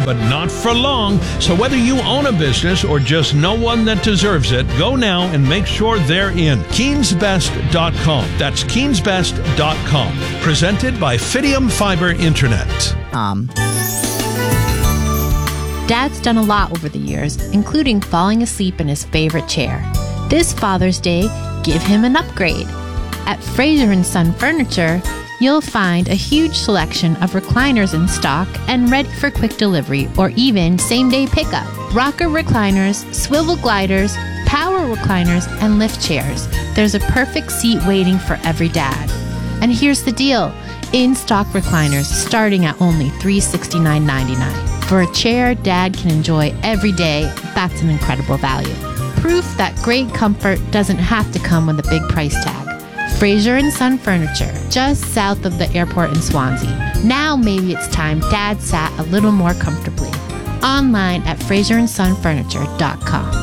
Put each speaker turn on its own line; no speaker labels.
but not for long. So whether you own a business or just know one that deserves it, go now and make sure they're in. KeensBest.com. That's KeensBest.com. Presented by Fidium Fiber Internet.
Dad's done a lot over the years, including falling asleep in his favorite chair. This Father's Day, give him an upgrade. At Fraser & Son Furniture, you'll find a huge selection of recliners in stock and ready for quick delivery or even same-day pickup. Rocker recliners, swivel gliders, power recliners, and lift chairs. There's a perfect seat waiting for every dad. And here's the deal. In-stock recliners starting at only $369.99. For a chair Dad can enjoy every day, that's an incredible value. Proof that great comfort doesn't have to come with a big price tag. Fraser & Son Furniture, just south of the airport in Swansea. Now maybe it's time Dad sat a little more comfortably. Online at FraserandSonFurniture.com.